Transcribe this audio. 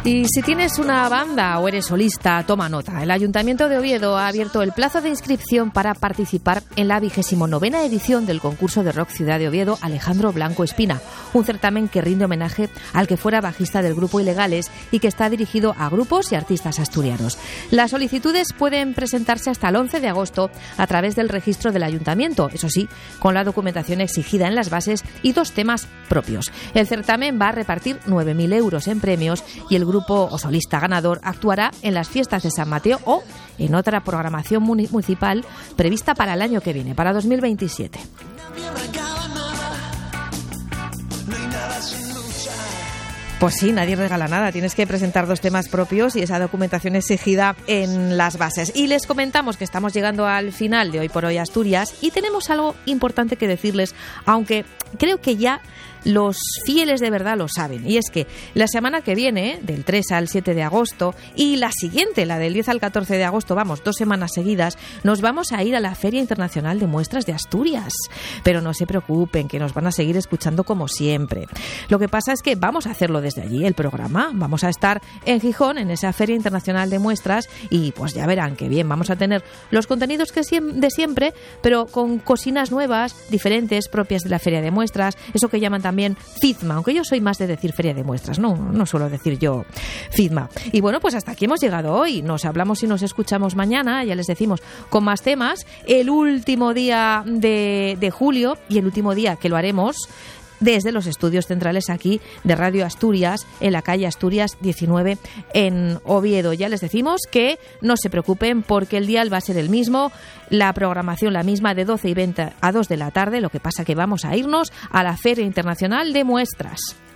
Y si tienes una banda o eres solista, toma nota. El Ayuntamiento de Oviedo ha abierto el plazo de inscripción para participar en la 29ª edición del concurso de rock Ciudad de Oviedo Alejandro Blanco Espina, un certamen que rinde homenaje al que fuera bajista del grupo Ilegales y que está dirigido a grupos y artistas asturianos. Las solicitudes pueden presentarse hasta el 11 de agosto a través del registro del Ayuntamiento, eso sí, con la documentación exigida en las bases y 2 temas propios. El certamen va a repartir 9.000 euros en premios y el grupo o solista ganador actuará en las fiestas de San Mateo o en otra programación municipal prevista para el año que viene, para 2027. Pues sí, nadie regala nada. Tienes que presentar 2 temas propios y esa documentación exigida en las bases. Y les comentamos que estamos llegando al final de Hoy por Hoy Asturias y tenemos algo importante que decirles, aunque creo que ya los fieles de verdad lo saben, y es que la semana que viene, del 3 al 7 de agosto, y la siguiente, la del 10 al 14 de agosto, 2 semanas seguidas, nos vamos a ir a la Feria Internacional de Muestras de Asturias. Pero no se preocupen, que nos van a seguir escuchando como siempre. Lo que pasa es que vamos a hacerlo desde allí, el programa. Vamos a estar en Gijón, en esa Feria Internacional de Muestras, y pues ya verán que bien, vamos a tener los contenidos de siempre, pero con cocinas nuevas, diferentes, propias de la Feria de Muestras, eso que llaman también FIDMA, aunque yo soy más de decir Feria de Muestras, no suelo decir yo FIDMA. Y bueno, pues hasta aquí hemos llegado hoy. Nos hablamos y nos escuchamos mañana, ya les decimos, con más temas. El último día de julio y el último día que lo haremos desde los estudios centrales aquí de Radio Asturias, en la calle Asturias 19 en Oviedo. Ya les decimos que no se preocupen porque el dial va a ser el mismo, la programación la misma, de 12:20 a 2 de la tarde. Lo que pasa que vamos a irnos a la Feria Internacional de Muestras.